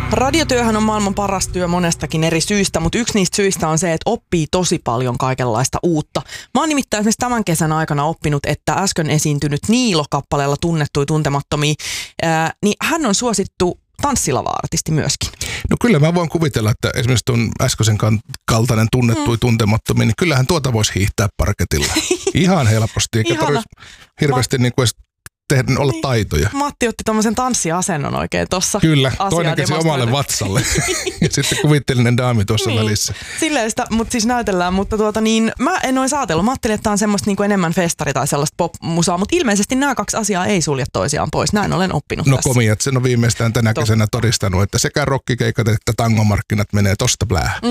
Radiotyöhän on maailman paras työ monestakin eri syystä, mutta yksi niistä syistä on se, että oppii tosi paljon kaikenlaista uutta. Mä oon nimittäin esimerkiksi tämän kesän aikana oppinut, että äsken esiintynyt Niilo-kappaleella Tunnettuja tuntemattomia, niin hän on suosittu tanssilava-artisti myöskin. No kyllä mä voin kuvitella, että esimerkiksi tuon äskeisen kaltainen Tunnettuja tuntemattomia, niin kyllähän tuota voisi hiihtää parketilla. Ihan helposti, eikä tarvitse hirveästi niin kuin olla taitoja. Matti otti tommosen tanssiasennon oikein tossa. Kyllä, toinen käsi omalle vatsalle. Ja sitten kuvittelinen daami tuossa välissä. Silleen sitä, mutta siis näytellään, mutta mä en ois ajatellut. Mä ajattelin, että tää on semmoista niinku enemmän festari tai sellaista pop-musaa, mutta ilmeisesti nämä kaksi asiaa ei sulje toisiaan pois. Näin olen oppinut tässä. No komiat, sen on viimeistään tänä kesänä todistanut, että sekä rokkikeikat että tangomarkkinat menee tosta plää.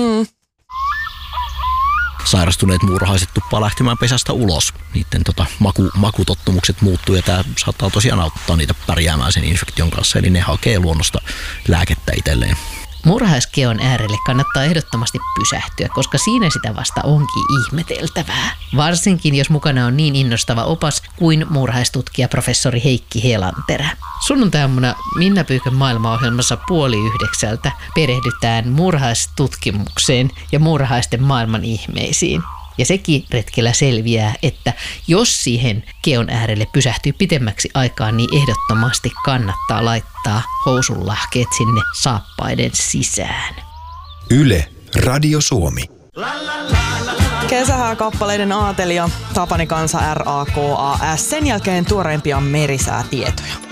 Sairastuneet muurahaiset tuppaa lähtemään pesästä ulos. Niiden makutottumukset muuttuu ja tämä saattaa tosiaan auttaa niitä pärjäämään sen infektion kanssa. Eli ne hakee luonnosta lääkettä itselleen. Muurahaiskeon äärelle kannattaa ehdottomasti pysähtyä, koska siinä sitä vasta onkin ihmeteltävää. Varsinkin jos mukana on niin innostava opas kuin muurahaistutkija professori Heikki Helanterä. Sunnuntai-aamuna Minna Pyykön maailmaohjelmassa 8:30 perehdytään muurahaistutkimukseen ja muurahaisten maailman ihmeisiin. Ja sekin retkellä selviää, että jos siihen keon äärelle pysähtyy pitemmäksi aikaa, niin ehdottomasti kannattaa laittaa housunlahkeet sinne saappaiden sisään. Yle, Radio Suomi. Kesähääkappaleiden aatelija Tapani Kansa RAKAS. Sen jälkeen tuoreimpia merisäätietoja.